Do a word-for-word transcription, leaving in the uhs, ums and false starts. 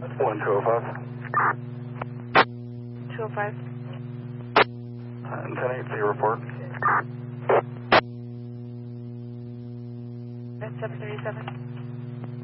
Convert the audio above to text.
one two oh five. two oh five. And ten eight, see report. That's seven thirty-seven.